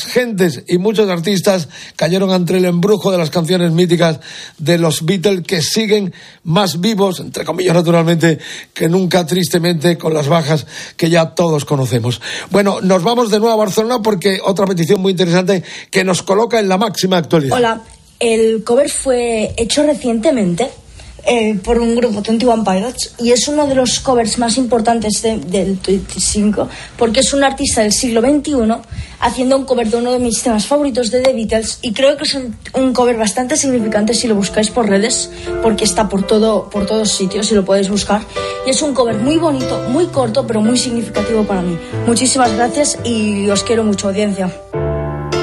muchas gentes y muchos artistas cayeron ante el embrujo de las canciones míticas de los Beatles, que siguen más vivos, entre comillas naturalmente, que nunca, tristemente, con las bajas que ya todos conocemos. Bueno, nos vamos de nuevo a Barcelona porque otra petición muy interesante que nos coloca en la máxima actualidad. Hola, el cover fue hecho recientemente por un grupo, 21 Pilots, y es uno de los covers más importantes del 25, porque es un artista del siglo XXI haciendo un cover de uno de mis temas favoritos de The Beatles, y creo que es un cover bastante significante si lo buscáis por redes, porque está por todos sitios y lo podéis buscar, y es un cover muy bonito, muy corto, pero muy significativo para mí. Muchísimas gracias y os quiero mucho, audiencia.